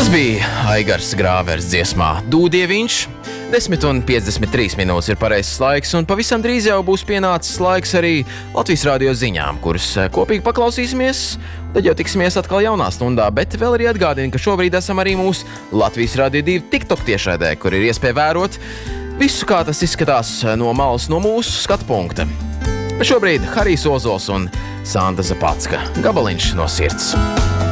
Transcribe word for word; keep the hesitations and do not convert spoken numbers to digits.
Tas bija Aigars Grāvers dziesmā Dūdieviņš. desmit un piecdesmit trīs minūtes ir pareizs laiks, un pavisam drīz jau būs pienācis laiks arī Latvijas radio ziņām, kuras kopīgi paklausīsimies. Tad jau tiksimies atkal jaunā stundā, bet vēl arī atgādinu, ka šobrīd esam arī mūsu Latvijas Radio divi TikTok tiešraidē, kur ir iespēja vērot visu, kā tas izskatās no malas no mūsu skatu punkta. Bet šobrīd Harijs Ozols un Santa Zapatska. Gabaliņš no sirds.